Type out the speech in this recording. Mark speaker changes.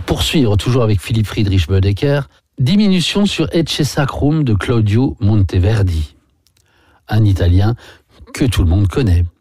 Speaker 1: poursuivre toujours avec Philipp Friedrich Boedeker, diminution sur Ecce Sacrum de Claudio Monteverdi, un Italien que tout le monde connaît.